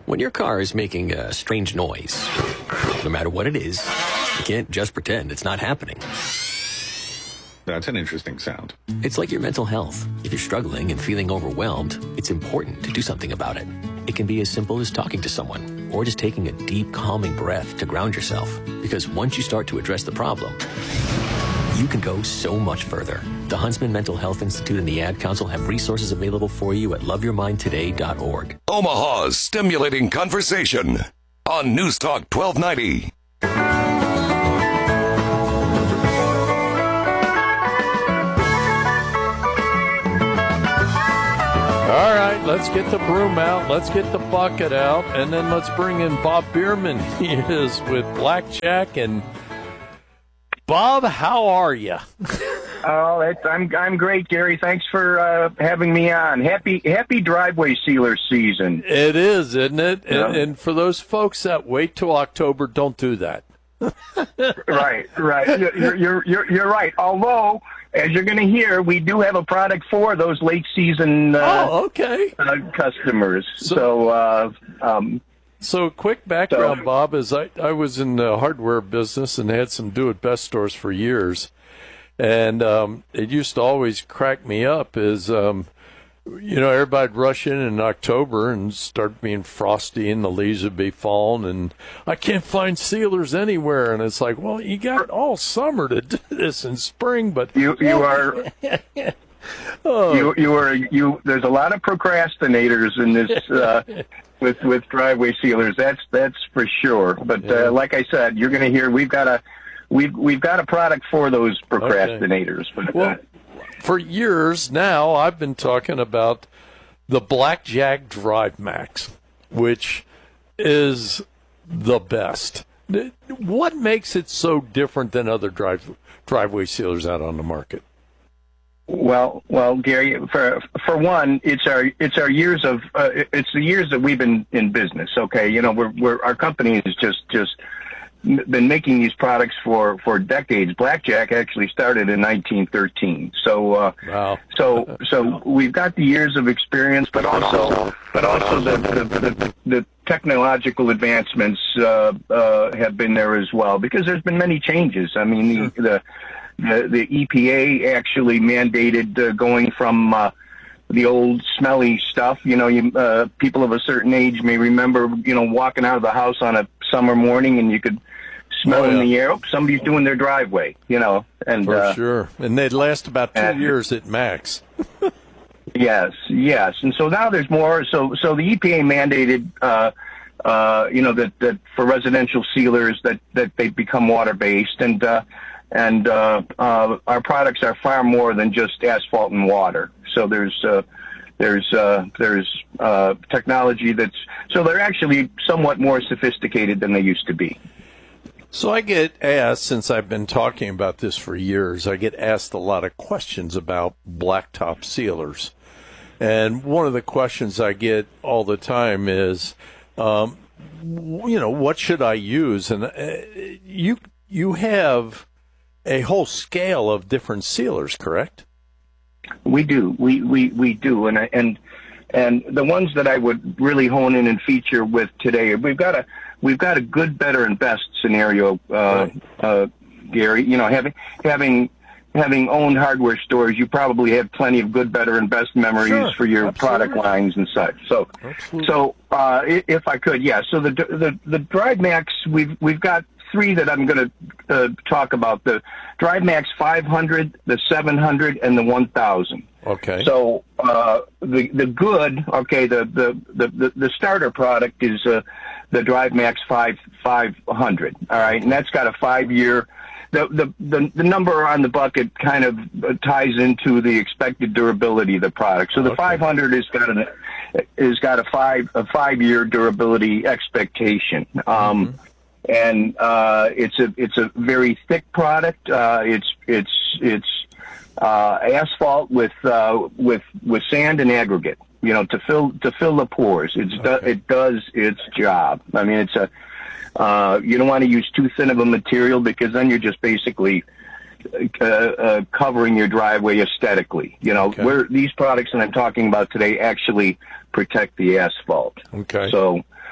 When your car is making a strange noise, no matter what it is, you can't just pretend it's not happening. That's an interesting sound. It's like your mental health. If you're struggling and feeling overwhelmed, it's important to do something about it. It can be as simple as talking to someone or just taking a deep, calming breath to ground yourself. Because once you start to address the problem, you can go so much further. The Huntsman Mental Health Institute and the Ad Council have resources available for you at loveyourmindtoday.org. Omaha's stimulating conversation on News Talk 1290. All right, let's get the broom out, let's get the bucket out, and then let's bring in Bob Bierman. He is with Blackjack. And Bob, how are you? Oh, I'm great, Gary. Thanks for having me on. Happy driveway sealer season. It is, isn't it? Yeah. And for those folks that wait till October, don't do that. Right. You're right. Although, as you're going to hear, we do have a product for those late season customers. So quick background, Bob, is I was in the hardware business and had some do-it-best stores for years. And it used to always crack me up is, everybody'd rush in October and start being frosty and the leaves would be falling. And I can't find sealers anywhere. And it's like, well, you got all summer to do this in spring. But you are... There's a lot of procrastinators in this with driveway sealers. That's for sure. But like I said, you're going to hear we've got a product for those procrastinators. Okay. Well, for years now, I've been talking about the Blackjack Drive Max, which is the best. What makes it so different than other driveway sealers out on the market? Well, Gary, for one, it's our years of it's the years that we've been in business. Okay, our company has just been making these products for decades. Blackjack actually started in 1913. So wow. so we've got the years of experience, but also the technological advancements have been there as well, because there's been many changes. I mean, the EPA actually mandated going from the old smelly stuff. People of a certain age may remember, walking out of the house on a summer morning and you could smell in the air. Oh, somebody's doing their driveway, And for sure. And they'd last about 2 years at max. Yes. And so now there's more. So the EPA mandated, that for residential sealers that they become water-based, and our products are far more than just asphalt and water. So there's technology so they're actually somewhat more sophisticated than they used to be. So I get asked, since I've been talking about this for years, I get asked a lot of questions about blacktop sealers. And one of the questions I get all the time is, what should I use? And you have a whole scale of different sealers, correct? We do. We do. And the ones that I would really hone in and feature with today, we've got a good, better, and best scenario, Gary. Having owned hardware stores, you probably have plenty of good, better, and best memories for your product lines and such. So if I could, So the Drive Max, we've got three that I'm going to talk about: the Drive Max 500, the 700, and the 1000. Okay. So the good, the starter product is the Drive Max 500. All right, and that's got a 5-year. The number on the bucket kind of ties into the expected durability of the product. So the 500 has got a 5-year durability expectation. And it's a very thick product. It's asphalt with sand and aggregate, to fill the pores. It does its job. I mean, you don't want to use too thin of a material, because then you're just basically covering your driveway aesthetically. Where these products that I'm talking about today actually protect the asphalt. Okay. So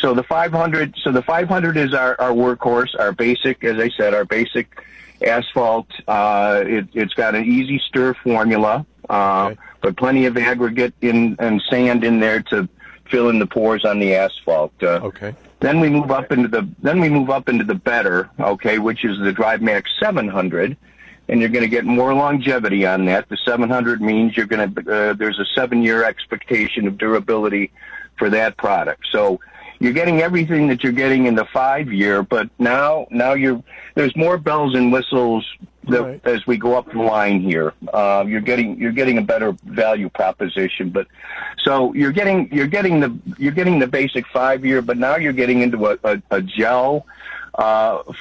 So the 500 is our workhorse, our basic, as I said, our basic asphalt. It's got an easy stir formula, but plenty of aggregate and sand in there to fill in the pores on the asphalt. Okay. Then we move up into the better, okay, which is the DriveMax 700, and you're going to get more longevity on that. The 700 means you're going to there's a 7-year expectation of durability for that product. So you're getting everything that you're getting in the 5-year, but now there's more bells and whistles as we go up the line here. You're getting a better value proposition, but so you're getting the basic 5-year, but now you're getting into a gel